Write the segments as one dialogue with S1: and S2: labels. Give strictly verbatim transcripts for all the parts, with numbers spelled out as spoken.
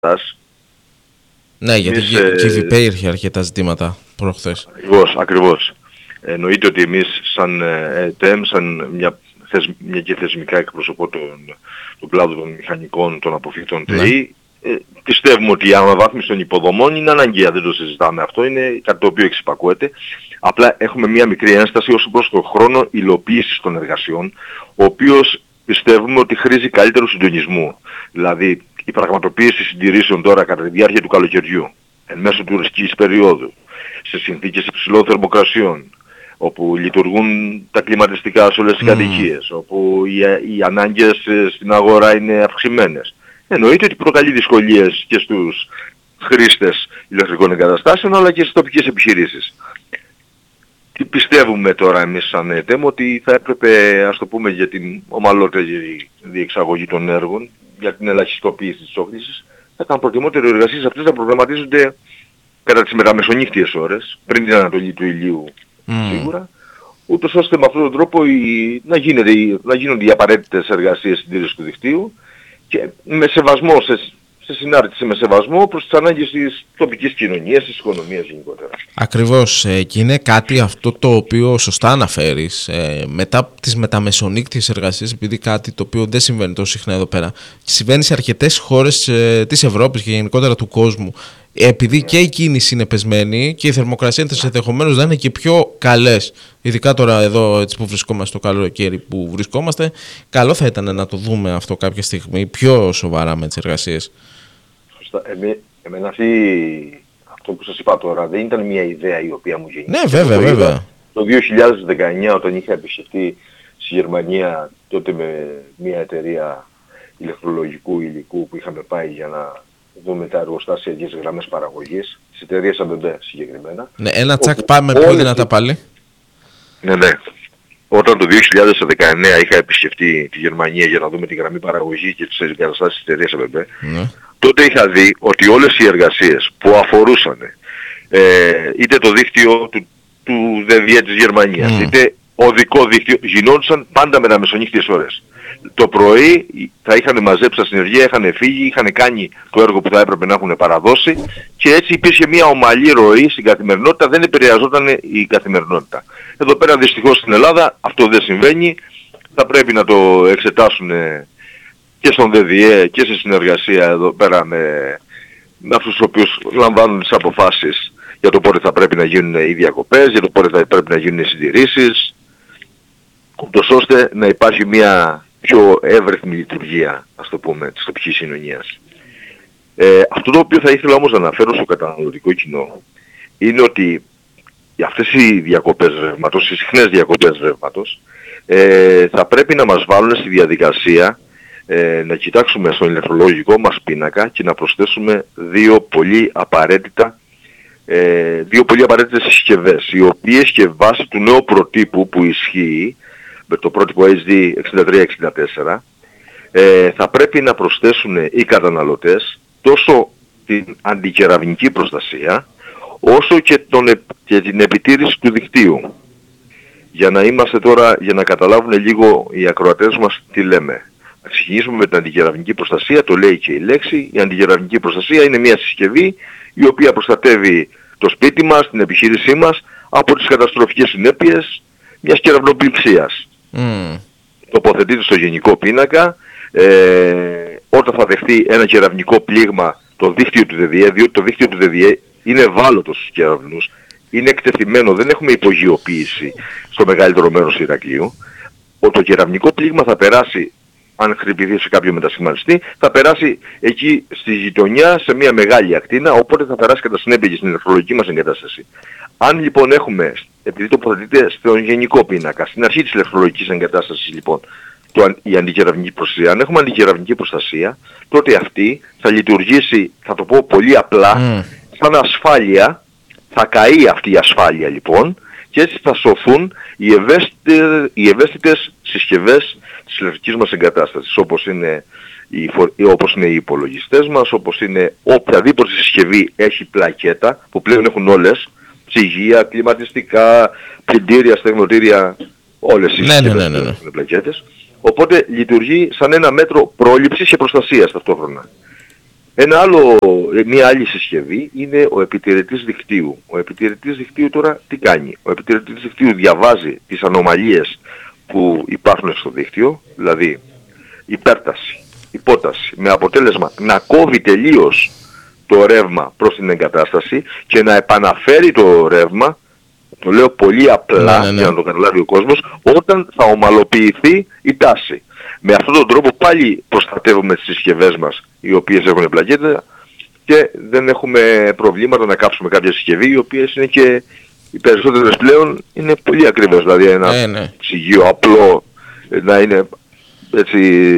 S1: Ναι, γιατί
S2: εμείς,
S1: και η
S2: ε,
S1: ΒΠ είχε αρκετά ζητήματα προχθές.
S2: Ακριβώς, ακριβώς. Εννοείται ότι εμείς σαν ΕΤΕΜ, σαν μια, θεσ, μια και θεσμικά εκπροσωπώ τον, τον κλάδο των μηχανικών, των αποφύτων
S1: Ναι.
S2: ΤΕΙ, ε, πιστεύουμε ότι η αναβάθμιση των υποδομών είναι αναγκαία, δεν το συζητάμε αυτό, είναι κάτι το οποίο εξυπακούεται. Απλά έχουμε μια μικρή ένσταση ως προς τον χρόνο υλοποίησης των εργασιών, ο οποίος πιστεύουμε ότι χρήζει καλύτερου συντονισμού. Δηλαδή η πραγματοποίηση συντηρήσεων τώρα κατά τη διάρκεια του καλοκαιριού, εν μέσω τουριστικής περίοδου, σε συνθήκες υψηλών θερμοκρασιών, όπου λειτουργούν τα κλιματιστικά σε όλες τις mm. κατοικίες, όπου οι, οι ανάγκες στην αγορά είναι αυξημένες. Εννοείται ότι προκαλεί δυσκολίες και στους χρήστες ηλεκτρικών εγκαταστάσεων, αλλά και στις τοπικές επιχειρήσεις. Τι πιστεύουμε τώρα εμείς σαν ΕΤΕΜ, ότι θα έπρεπε, ας το πούμε, για την ομαλότερη διεξαγωγή των έργων, για την ελαχιστοποίηση της όχλησης, θα ήταν προτιμότερο οι εργασίες αυτές να προγραμματίζονται κατά τις μεταμεσονύχτιες ώρες, πριν την ανατολή του ηλίου mm. σίγουρα, ούτως ώστε με αυτόν τον τρόπο η, να, γίνεται, να γίνονται οι απαραίτητες εργασίες συντήρησης του δικτύου και με σεβασμό, σε, σε συνάρτηση με σεβασμό προς τις ανάγκες της τοπικής κοινωνίας, της οικονομίας γενικότερα.
S1: Ακριβώς, ε, και είναι κάτι αυτό το οποίο σωστά αναφέρεις, ε, μετά τις μεταμεσονύκτιες εργασίες, επειδή κάτι το οποίο δεν συμβαίνει τόσο συχνά εδώ πέρα, συμβαίνει σε αρκετές χώρες ε, της Ευρώπης και γενικότερα του κόσμου. Επειδή και η κίνηση είναι πεσμένη και η θερμοκρασία ενδεχομένως να είναι και πιο καλές, ειδικά τώρα εδώ έτσι που βρισκόμαστε το καλοκαίρι που βρισκόμαστε, καλό θα ήταν να το δούμε αυτό κάποια στιγμή πιο σοβαρά με τις εργασίες.
S2: Σωστά. Εμέ, εμένα αυτή, αυτό που σας είπα τώρα δεν ήταν μια ιδέα η οποία μου γεννήθηκε.
S1: Ναι, βέβαια,
S2: το
S1: βέβαια.
S2: Είδα, το δύο χιλιάδες δεκαεννιά όταν είχα επισκεφτεί στη Γερμανία τότε με μια εταιρεία ηλεκτρολογικού υλικού που είχαμε πάει για να δούμε τα εργοστάσια και τις γραμμές παραγωγής, της εταιρείας έι μπι μπι συγκεκριμένα.
S1: Ναι, ένα τσακ πάμε πιο δυνατά πάλι.
S2: Ναι, ναι. Όταν το δύο χιλιάδες δεκαεννιά είχα επισκεφτεί τη Γερμανία για να δούμε τη γραμμή παραγωγής και τις εγκαταστάσεις της εταιρείας έι μπι μπι, ναι. τότε είχα δει ότι όλες οι εργασίες που αφορούσαν ε, είτε το δίκτυο του, του ΔΕΔΙΕ της Γερμανίας, mm. είτε οδικό δίκτυο, γινόντουσαν πάντα με μεσονύχτιες ώρες. Το πρωί θα είχαν μαζέψει τα συνεργεία, είχαν φύγει, είχαν κάνει το έργο που θα έπρεπε να έχουν παραδώσει και έτσι υπήρχε μια ομαλή ροή στην καθημερινότητα, δεν επηρεαζόταν η καθημερινότητα. Εδώ πέρα δυστυχώς στην Ελλάδα αυτό δεν συμβαίνει, θα πρέπει να το εξετάσουν και στον ΔΕΔΙΕ και σε συνεργασία εδώ πέρα με, με αυτούς τους οποίους λαμβάνουν τις αποφάσεις για το πότε θα πρέπει να γίνουν οι διακοπές, για το πότε θα πρέπει να γίνουν οι συντηρήσεις, ούτως ώστε να υπάρχει μια πιο εύρυθμη λειτουργία, ας το πούμε, της τοπικής κοινωνίας. Ε, αυτό το οποίο θα ήθελα όμως να αναφέρω στο καταναλωτικό κοινό είναι ότι αυτές οι διακοπές ρεύματος, οι συχνές διακοπές ρεύματος, ε, θα πρέπει να μας βάλουν στη διαδικασία ε, να κοιτάξουμε στον ηλεκτρολογικό μας πίνακα και να προσθέσουμε δύο πολύ απαραίτητα ε, δύο πολύ απαραίτητες συσκευές, οι οποίες και βάσει του νέου προτύπου που ισχύει με το πρότυπο έιτς ντι εξήντα τρία εξήντα τέσσερα, ε, θα πρέπει να προσθέσουν οι καταναλωτές τόσο την αντικεραυνική προστασία, όσο και, τον, και την επιτήρηση του δικτύου. Για να είμαστε τώρα, για να καταλάβουν λίγο οι ακροατές μας τι λέμε. Να ξεκινήσουμε με την αντικεραυνική προστασία, το λέει και η λέξη. Η αντικεραυνική προστασία είναι μια συσκευή η οποία προστατεύει το σπίτι μας, την επιχείρησή μας, από τις καταστροφικές συνέπειες μιας κεραυνοπληξίας. Mm. Τοποθετείται στο γενικό πίνακα, ε, όταν θα δεχτεί ένα κεραυνικό πλήγμα το δίκτυο του ΔΕΔΙΕ, διότι το δίκτυο του ΔΕΔΙΕ είναι ευάλωτο στους κεραυνούς, είναι εκτεθειμένο, δεν έχουμε υπογειοποίηση στο μεγαλύτερο μέρος του Ηρακλείου. Το κεραυνικό πλήγμα θα περάσει, αν χτυπηθεί σε κάποιο μετασχηματιστή, θα περάσει εκεί στη γειτονιά σε μια μεγάλη ακτίνα, οπότε θα περάσει κατά συνέπεια και στην ηλεκτρολογική μας εγκατάσταση. Αν λοιπόν έχουμε, επειδή τοποθετείται στον γενικό πίνακα, στην αρχή της ηλεκτρολογικής εγκατάστασης λοιπόν, το, η αντικεραυνική προστασία, αν έχουμε αντικεραυνική προστασία, τότε αυτή θα λειτουργήσει, θα το πω πολύ απλά, mm. σαν ασφάλεια, θα καεί αυτή η ασφάλεια λοιπόν, και έτσι θα σωθούν οι, ευαίσθητε, οι ευαίσθητες συσκευές της ηλεκτρικής μας εγκατάστασης, όπως είναι, οι, όπως είναι οι υπολογιστές μας, όπως είναι οποιαδήποτε συσκευή έχει πλακέτα, που πλέον έχουν όλες, ψυγεία, κλιματιστικά, πλυντήρια, στεγνοτήρια, όλες οι συσκευές
S1: ναι, ναι, ναι, ναι.
S2: είναι πλακέτες. Οπότε λειτουργεί σαν ένα μέτρο πρόληψης και προστασίας ταυτόχρονα. Ένα άλλο, μια άλλη συσκευή είναι ο επιτηρητής δικτύου. Ο επιτηρητής δικτύου τώρα τι κάνει? Ο επιτηρητής δικτύου διαβάζει τις ανομαλίες που υπάρχουν στο δίκτυο, δηλαδή υπέρταση, υπόταση, με αποτέλεσμα να κόβει τελείως το ρεύμα προς την εγκατάσταση και να επαναφέρει το ρεύμα, το λέω πολύ απλά ναι, ναι, ναι. για να το καταλάβει ο κόσμος, όταν θα ομαλοποιηθεί η τάση. Με αυτόν τον τρόπο πάλι προστατεύουμε τις συσκευές μας οι οποίες έχουν πλακέτα και δεν έχουμε προβλήματα να κάψουμε κάποια συσκευή, οι οποίες είναι και οι περισσότερες πλέον είναι πολύ ακριβές. Δηλαδή ένα ναι, ναι. ψυγείο απλό να είναι έτσι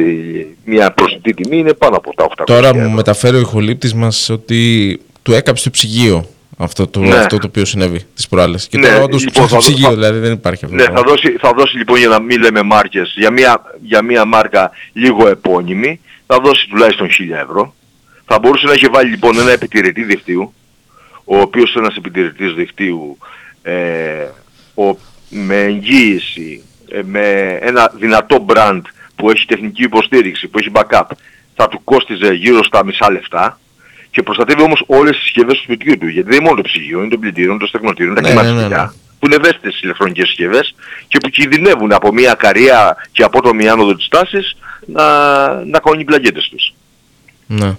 S2: μια προσιτή τιμή είναι πάνω από τα οκτακόσια.
S1: Τώρα μου μεταφέρει ο ηχολήπτης μας ότι του έκαψε το ψυγείο αυτό το, ναι. αυτό το οποίο συνέβη τις προάλλες. Και ναι, τώρα όντως λοιπόν, το ψυγείο θα, δηλαδή δεν υπάρχει αυτό.
S2: Ναι, θα δώσει, θα δώσει λοιπόν, για να μην λέμε μάρκες, για μια, για μια μάρκα λίγο επώνυμη, θα δώσει τουλάχιστον χίλια ευρώ. Θα μπορούσε να έχει βάλει λοιπόν ένα επιτηρητή δικτύου, ο οποίος είναι ένας επιτηρητής δικτύου ε, ο, με εγγύηση, ε, με ένα δυνατό brand που έχει τεχνική υποστήριξη, που έχει backup, θα του κόστιζε γύρω στα μισά λεφτά και προστατεύει όμως όλες τις συσκευές του σπιτιού του. Γιατί δεν είναι μόνο το ψυγείο, είναι το πλυντήριο, είναι το στεγνοτήριο, είναι τα
S1: ναι,
S2: κλιματιστικά,
S1: ναι, ναι, ναι.
S2: που είναι ευαίσθητες ηλεκτρονικές συσκευές και που κινδυνεύουν από μια ακαρία και απότομη άνοδο της τάσης να, να κάνουν οι πλακέτες τους.
S1: Ναι.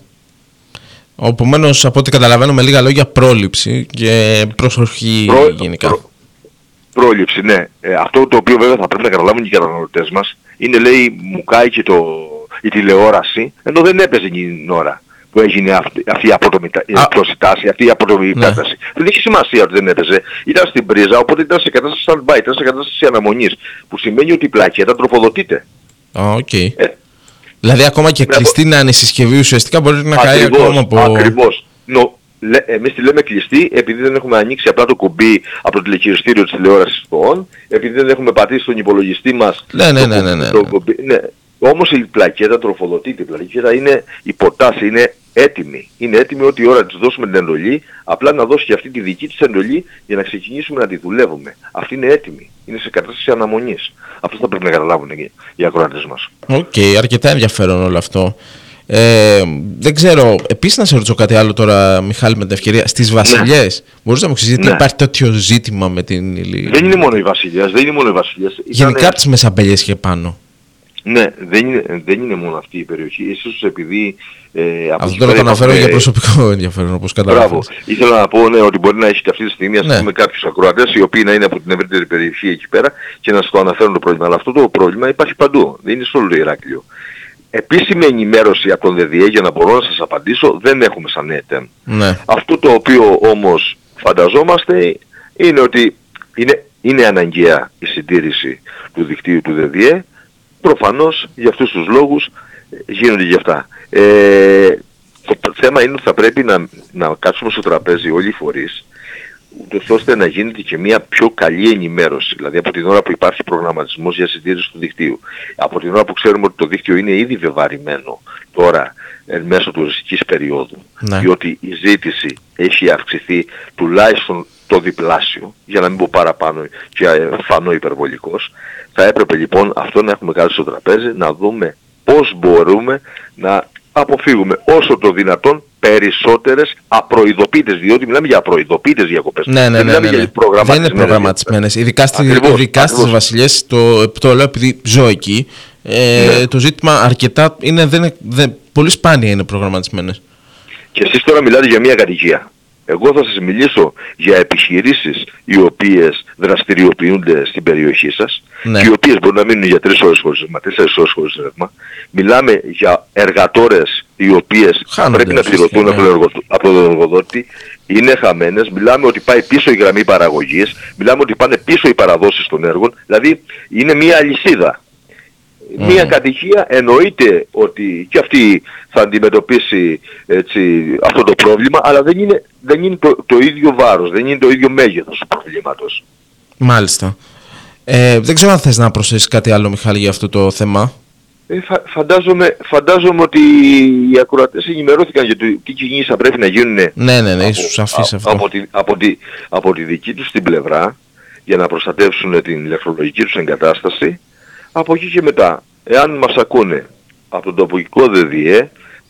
S1: Επομένως, από ό,τι καταλαβαίνω, με λίγα λόγια, πρόληψη και προσοχή Προ, γενικά. Προ,
S2: πρόληψη, ναι. Ε, αυτό το οποίο βέβαια θα πρέπει να καταλάβουν και οι καταναλωτές μας είναι, λέει, μου κάει και το, η τηλεόραση, ενώ δεν έπαιζε εκείνη την ώρα που έγινε αυτή, αυτή η απότομη τάση, αυτή η απότομη υπέρταση. Ναι. Δεν είχε σημασία ότι δεν έπαιζε. Ήταν στην πρίζα, οπότε ήταν σε κατάσταση stand-by, ήταν σε κατάσταση αναμονής. Που σημαίνει ότι η πλακέτα τροφοδοτείται.
S1: Ah, okay. ε, δηλαδή ακόμα και κλειστή από... να είναι η συσκευή ουσιαστικά μπορεί να καεί ακόμα από...
S2: Ακριβώς. No, λέ, εμείς τη λέμε κλειστή επειδή δεν έχουμε ανοίξει απλά το κουμπί από το τηλεχειριστήριο της τηλεόρασης στο on, επειδή δεν έχουμε πατήσει τον υπολογιστή μας
S1: ναι, ναι, ναι, ναι, ναι,
S2: το κουμπί. Ναι. Όμως η πλακέτα τροφοδοτείται, η πλακέτα είναι υποτάση, είναι έτοιμη. Είναι έτοιμη ό,τι ώρα της δώσουμε την εντολή, απλά να δώσει και αυτή τη δική της εντολή για να ξεκινήσουμε να τη δουλεύουμε. Αυτή είναι έτοιμη. Είναι σε κατάσταση αναμονής. Αυτό θα πρέπει να καταλάβουν οι ακροατές μας.
S1: Οκ, okay, αρκετά ενδιαφέρον όλο αυτό. Ε, δεν ξέρω, επίσης να σε ρωτήσω κάτι άλλο τώρα, Μιχάλη, με την ευκαιρία. Στις βασιλιές, ναι. μπορείς να μου εξηγήσεις γιατί ναι. υπάρχει τέτοιο ζήτημα με την...
S2: Δεν είναι μόνο οι βασιλιές, δεν είναι μόνο οι βασιλιές.
S1: Γενικά από τις μεσαμπέλιες και πάνω.
S2: Ναι, δεν είναι, δεν είναι μόνο αυτή η περιοχή. Ίσως επειδή... Ε,
S1: αυτό τώρα το αναφέρω ε, για προσωπικό ενδιαφέρον, όπως καταλαβαίνεις.
S2: Μπράβο. Ήθελα να πω ναι, ότι μπορεί να έχει και αυτή τη στιγμή ας ναι. πούμε κάποιους ακροατές οι οποίοι να είναι από την ευρύτερη περιοχή εκεί πέρα και να στο αναφέρουν το πρόβλημα. Αλλά αυτό το πρόβλημα υπάρχει παντού. Δεν είναι στο όλο το Ηράκλειο. Επίσημη ενημέρωση από τον ΔΔΕ για να μπορώ να σας απαντήσω δεν έχουμε σαν ΕΤΕΜ.
S1: Ναι.
S2: Αυτό το οποίο όμως φανταζόμαστε είναι ότι είναι, είναι αναγκαία η συντήρηση του δικτύου του ΔΔΕ. Προφανώς για αυτούς τους λόγους γίνονται γι' αυτά. Ε, το θέμα είναι ότι θα πρέπει να, να κάτσουμε στο τραπέζι όλοι οι φορείς, ούτως ώστε να γίνεται και μια πιο καλή ενημέρωση. Δηλαδή από την ώρα που υπάρχει προγραμματισμός για συντήρηση του δικτύου, από την ώρα που ξέρουμε ότι το δίκτυο είναι ήδη βεβαρημένο τώρα εν μέσω τουριστικής περίοδου, ναι. διότι η ζήτηση έχει αυξηθεί τουλάχιστον το διπλάσιο, για να μην πω παραπάνω και φανώ υπερβολικός. Θα έπρεπε λοιπόν αυτό να έχουμε κάτι στο τραπέζι, να δούμε πώς μπορούμε να αποφύγουμε όσο το δυνατόν περισσότερες απροειδοποίητες, διότι μιλάμε για απροειδοποίητες διακοπές.
S1: Ναι, ναι, ναι, ναι, ναι. Δεν είναι προγραμματισμένες. Ειδικά, στη, ακριβώς, ειδικά ακριβώς. στις βασιλιές, το, το λέω επειδή ζω εκεί, ε, ναι. το ζήτημα αρκετά είναι, δεν είναι, δεν, πολύ σπάνια είναι προγραμματισμένες.
S2: Και εσείς τώρα μιλάτε για μια κατοικία. Εγώ θα σας μιλήσω για επιχειρήσεις οι οποίες δραστηριοποιούνται στην περιοχή σας ναι. και οι οποίες μπορεί να μείνουν για τρεις ώρες χωρίς ρεύμα, τέσσερις ώρες χωρίς ρεύμα. Μιλάμε για εργατόρες οι οποίες χάνονται, πρέπει να πληρωθούν ναι. από τον εργοδότη, είναι χαμένες. Μιλάμε ότι πάει πίσω η γραμμή παραγωγής, μιλάμε ότι πάνε πίσω οι παραδόσεις των έργων, δηλαδή είναι μια αλυσίδα. Mm. Μια κατοικία εννοείται ότι και αυτή θα αντιμετωπίσει έτσι, αυτό το πρόβλημα, αλλά δεν είναι, δεν είναι το, το ίδιο βάρος, δεν είναι το ίδιο μέγεθος του προβλήματος.
S1: Μάλιστα. Ε, δεν ξέρω αν θες να προσθέσεις κάτι άλλο, Μιχάλη, για αυτό το θέμα.
S2: Ε, φα, φαντάζομαι, φαντάζομαι ότι οι ακροατές ενημερώθηκαν για το τι κινήσεις θα πρέπει να γίνουν
S1: ναι, ναι, ναι, ίσως αφήσει αυτό.
S2: Από, τη, από, τη, από τη δική τους την πλευρά για να προστατεύσουν την ηλεκτρολογική τους εγκατάσταση. Από εκεί και μετά, εάν μας ακούνε από τον τοπικό ΔΔΕ,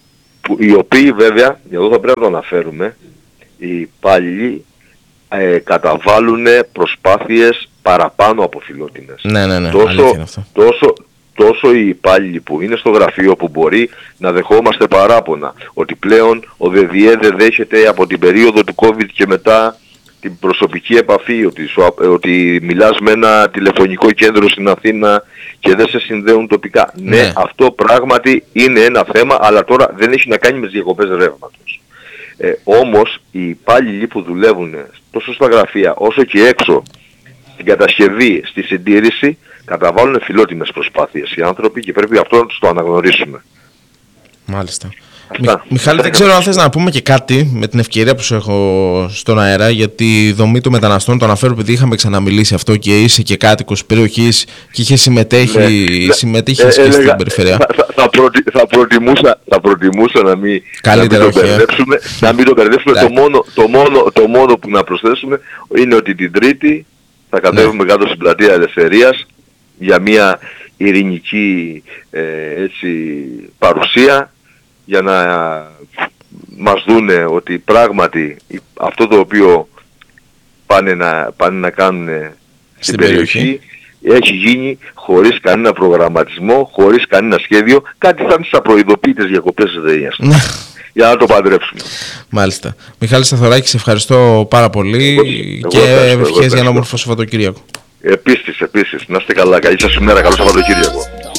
S2: που, οι οποίοι βέβαια, εδώ θα πρέπει να το αναφέρουμε, οι υπάλληλοι ε, καταβάλουν προσπάθειες παραπάνω από φιλότιμες.
S1: Ναι, ναι, ναι,
S2: τόσο, τόσο, τόσο οι υπάλληλοι που είναι στο γραφείο, που μπορεί να δεχόμαστε παράπονα ότι πλέον ο ΔΔΕ δεν δέχεται από την περίοδο του COVID και μετά την προσωπική επαφή, ότι, ότι μιλάς με ένα τηλεφωνικό κέντρο στην Αθήνα και δεν σε συνδέουν τοπικά. Ναι, ναι, αυτό πράγματι είναι ένα θέμα, αλλά τώρα δεν έχει να κάνει με τις διακοπές ρεύματος. Ε, όμως οι υπάλληλοι που δουλεύουν τόσο στα γραφεία όσο και έξω, στην κατασκευή, στη συντήρηση, καταβάλουν φιλότιμες προσπάθειες οι άνθρωποι και πρέπει αυτό να τους το αναγνωρίσουμε.
S1: Μάλιστα. Μι, Μιχάλη, δεν ξέρω αν θες να πούμε και κάτι με την ευκαιρία που σου έχω στον αέρα για τη δομή των μεταναστών. Το αναφέρω επειδή είχαμε ξαναμιλήσει αυτό και είσαι και κάτοικος περιοχής και είχε συμμετέχει, ναι, συμμετείχες ε, και έλεγα, στην περιφέρεια.
S2: Θα, θα, θα, προτι, θα, προτιμούσα, θα προτιμούσα να μην, να μην το μπερδέψουμε. Να μην το μπερδέψουμε. το, μόνο, το, μόνο, το μόνο που να προσθέσουμε είναι ότι την Τρίτη θα κατέβουμε, ναι, κάτω στην πλατεία Ελευθερίας για μια ειρηνική ε, έτσι, παρουσία, για να μας δούνε ότι πράγματι αυτό το οποίο πάνε να, πάνε να κάνουν στην περιοχή, περιοχή έχει γίνει χωρίς κανένα προγραμματισμό, χωρίς κανένα σχέδιο, κάτι θα είναι στις απροειδοποίητες διακοπές της ΔΕΗΑΣ. Για να το παντρέψουμε.
S1: Μάλιστα. Μιχάλη Σταθωράκη, σε ευχαριστώ πάρα πολύ εγώ, και ευχές για ένα όμορφο Σαββατοκύριακο.
S2: Επίσης, επίσης. Να είστε καλά. Καλή σας ημέρα. Καλό Σαββατοκύριακο.